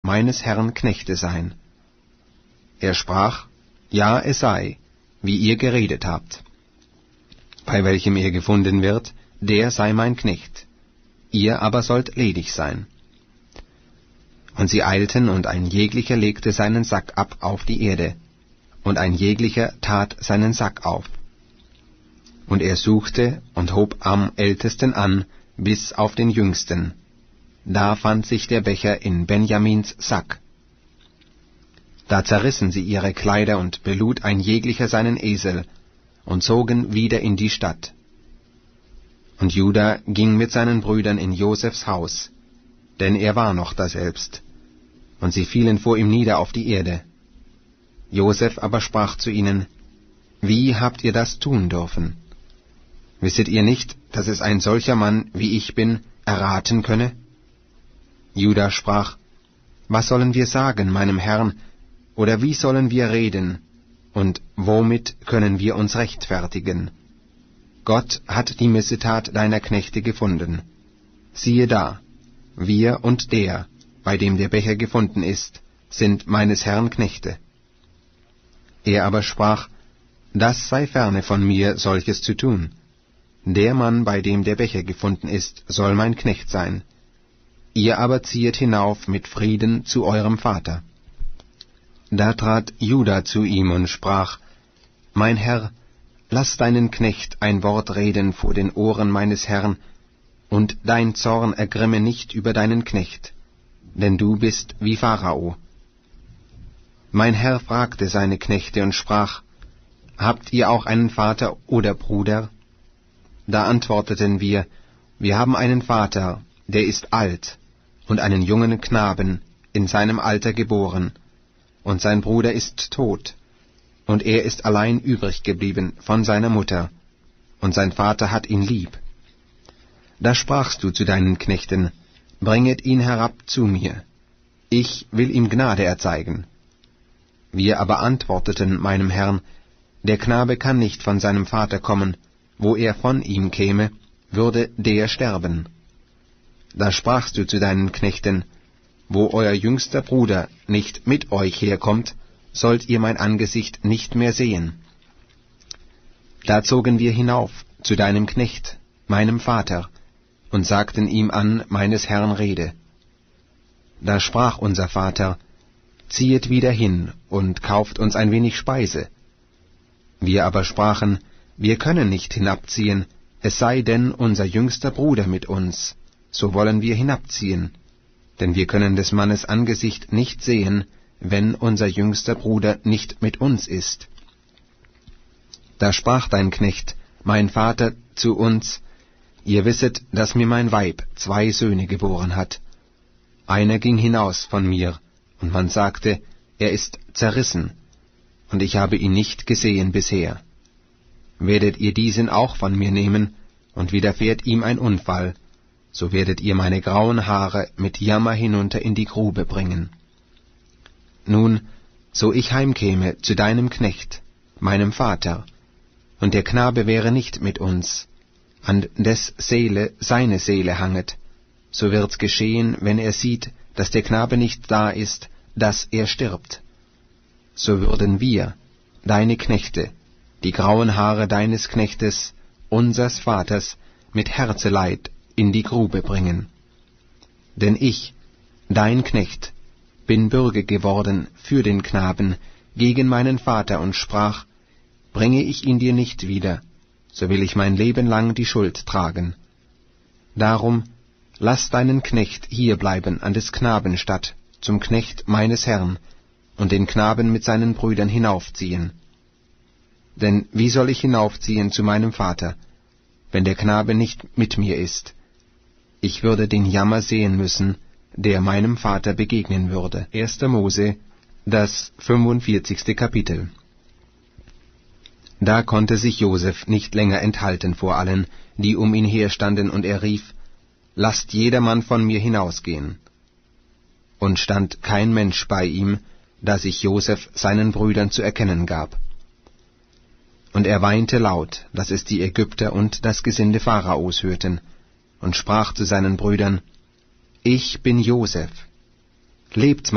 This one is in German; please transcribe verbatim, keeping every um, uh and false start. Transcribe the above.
meines Herrn Knechte sein? Er sprach, ja, es sei, wie ihr geredet habt. Bei welchem er gefunden wird, der sei mein Knecht. Ihr aber sollt ledig sein. Und sie eilten, und ein jeglicher legte seinen Sack ab auf die Erde, und ein jeglicher tat seinen Sack auf. Und er suchte und hob am Ältesten an, bis auf den Jüngsten. Da fand sich der Becher in Benjamins Sack. Da zerrissen sie ihre Kleider und belud ein jeglicher seinen Esel und zogen wieder in die Stadt. Und Juda ging mit seinen Brüdern in Josefs Haus, denn er war noch daselbst, und sie fielen vor ihm nieder auf die Erde. Josef aber sprach zu ihnen, wie habt ihr das tun dürfen? Wisset ihr nicht, dass es ein solcher Mann, wie ich bin, erraten könne? Juda sprach, was sollen wir sagen, meinem Herrn, oder wie sollen wir reden, und womit können wir uns rechtfertigen? Gott hat die Missetat deiner Knechte gefunden. Siehe da, wir und der, bei dem der Becher gefunden ist, sind meines Herrn Knechte. Er aber sprach, das sei ferne von mir, solches zu tun. Der Mann, bei dem der Becher gefunden ist, soll mein Knecht sein. Ihr aber ziehet hinauf mit Frieden zu eurem Vater. Da trat Juda zu ihm und sprach, mein Herr, lass deinen Knecht ein Wort reden vor den Ohren meines Herrn, und dein Zorn ergrimme nicht über deinen Knecht, denn du bist wie Pharao. Mein Herr fragte seine Knechte und sprach, habt ihr auch einen Vater oder Bruder? Da antworteten wir, wir haben einen Vater, der ist alt, und einen jungen Knaben, in seinem Alter geboren, und sein Bruder ist tot, und er ist allein übrig geblieben von seiner Mutter, und sein Vater hat ihn lieb. Da sprachst du zu deinen Knechten, bringet ihn herab zu mir, ich will ihm Gnade erzeigen. Wir aber antworteten meinem Herrn, der Knabe kann nicht von seinem Vater kommen, wo er von ihm käme, würde der sterben. Da sprachst du zu deinen Knechten, wo euer jüngster Bruder nicht mit euch herkommt, sollt ihr mein Angesicht nicht mehr sehen. Da zogen wir hinauf zu deinem Knecht, meinem Vater, und sagten ihm an meines Herrn Rede. Da sprach unser Vater, ziehet wieder hin und kauft uns ein wenig Speise. Wir aber sprachen, wir können nicht hinabziehen, es sei denn unser jüngster Bruder mit uns, so wollen wir hinabziehen, denn wir können des Mannes Angesicht nicht sehen, wenn unser jüngster Bruder nicht mit uns ist. Da sprach dein Knecht, mein Vater, zu uns, ihr wisset, dass mir mein Weib zwei Söhne geboren hat. Einer ging hinaus von mir, und man sagte, er ist zerrissen, und ich habe ihn nicht gesehen bisher. Werdet ihr diesen auch von mir nehmen, und widerfährt ihm ein Unfall, so werdet ihr meine grauen Haare mit Jammer hinunter in die Grube bringen. Nun, so ich heimkäme zu deinem Knecht, meinem Vater, und der Knabe wäre nicht mit uns, an des Seele seine Seele hanget, so wird's geschehen, wenn er sieht, dass der Knabe nicht da ist, dass er stirbt. So würden wir, deine Knechte, die grauen Haare deines Knechtes, unsers Vaters, mit Herzeleid in die Grube bringen. Denn ich, dein Knecht, bin Bürge geworden für den Knaben gegen meinen Vater und sprach, bringe ich ihn dir nicht wieder, so will ich mein Leben lang die Schuld tragen. Darum lass deinen Knecht hier bleiben an des Knaben statt, zum Knecht meines Herrn, und den Knaben mit seinen Brüdern hinaufziehen. Denn wie soll ich hinaufziehen zu meinem Vater, wenn der Knabe nicht mit mir ist? Ich würde den Jammer sehen müssen, der meinem Vater begegnen würde. erster Mose, das fünfundvierzigste Kapitel. Da konnte sich Josef nicht länger enthalten vor allen, die um ihn herstanden, und er rief, lasst jedermann von mir hinausgehen. Und stand kein Mensch bei ihm, da sich Josef seinen Brüdern zu erkennen gab. Und er weinte laut, dass es die Ägypter und das Gesinde Pharaos hörten, und sprach zu seinen Brüdern, ich bin Josef, lebt